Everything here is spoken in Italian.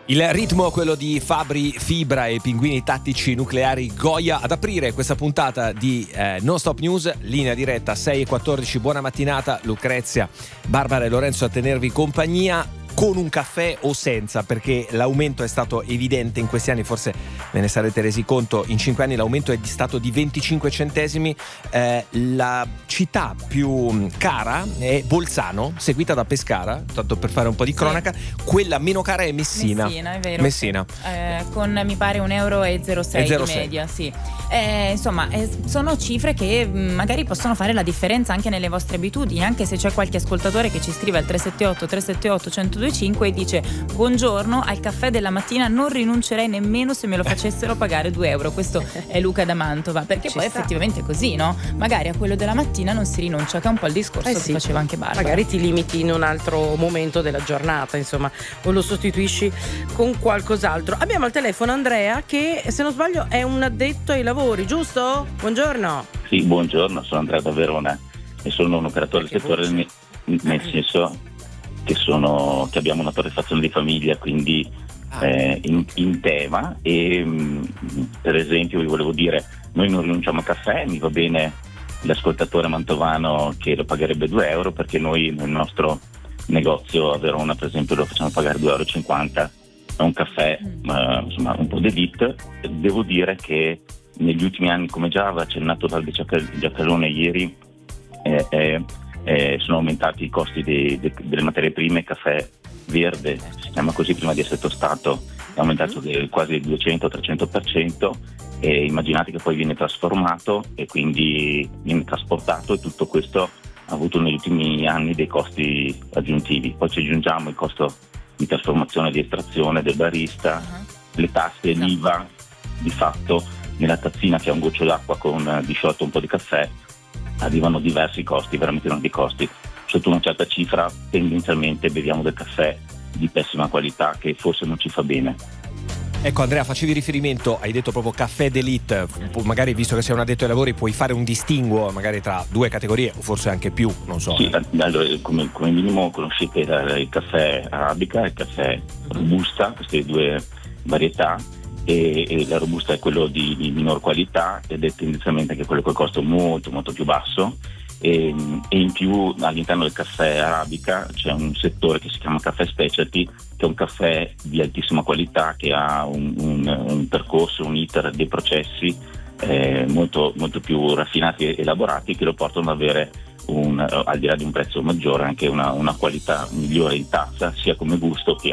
Il ritmo, quello di Fabri Fibra e Pinguini Tattici Nucleari Goya, ad aprire questa puntata di Non Stop News, linea diretta 6:14. Buona mattinata, Lucrezia, Barbara e Lorenzo a tenervi compagnia, con un caffè o senza, perché l'aumento è stato evidente in questi anni, forse ve ne sarete resi conto, in 5 anni l'aumento è stato di 25 centesimi. La città più cara è Bolzano, seguita da Pescara, tanto per fare un po' di cronaca. Quella meno cara è Messina. Messina, è vero. Messina. Con mi pare €1,06 di media, sì. Insomma, sono cifre che magari possono fare la differenza anche nelle vostre abitudini, anche se c'è qualche ascoltatore che ci scrive al 378 1025 e dice: buongiorno, al caffè della mattina non rinuncerei nemmeno se me lo facessero pagare €2. Questo è Luca da Mantova, perché poi effettivamente è così, no? Magari a quello della mattina non si rinuncia, che è un po' il discorso che faceva anche Barbara. Magari ti limiti in un altro momento della giornata, insomma, o lo sostituisci con qualcos'altro. Abbiamo al telefono Andrea che, se non sbaglio, è un addetto ai lavori, giusto? Buongiorno. Sì, buongiorno, sono Andrea da Verona e sono un operatore del settore, nel senso che abbiamo una torrefazione di famiglia, quindi in tema, e per esempio vi volevo dire, noi non rinunciamo al caffè, mi va bene l'ascoltatore mantovano che lo pagherebbe €2, perché noi nel nostro negozio a Verona per esempio lo facciamo pagare €2,50, è un caffè insomma un po' d'elite. Devo dire che negli ultimi anni, come già aveva accennato dal Giacalone ieri, sono aumentati i costi delle materie prime. Caffè verde, si chiama così prima di essere tostato, è aumentato quasi il 200-300%, e immaginate che poi viene trasformato e quindi viene trasportato, e tutto questo ha avuto negli ultimi anni dei costi aggiuntivi. Poi ci aggiungiamo il costo di trasformazione e di estrazione del barista, le tasse, l'IVA. Di fatto nella tazzina, che è un goccio d'acqua con di sciolto un po' di caffè, arrivano diversi costi, veramente tanti costi. Sotto una certa cifra tendenzialmente beviamo del caffè di pessima qualità, che forse non ci fa bene. Ecco Andrea, facevi riferimento, hai detto proprio caffè d'élite, magari visto che sei un addetto ai lavori puoi fare un distinguo magari tra due categorie o forse anche più, non so. Sì, allora, come minimo conoscete il caffè arabica e il caffè robusta, queste due varietà, e la robusta è quello di minor qualità ed è tendenzialmente anche quello che costa molto molto più basso, e in più all'interno del caffè arabica c'è un settore che si chiama caffè specialty, che è un caffè di altissima qualità, che ha un percorso, un iter, dei processi molto, molto più raffinati e elaborati, che lo portano ad avere al di là di un prezzo maggiore anche una qualità migliore in tazza, sia come gusto che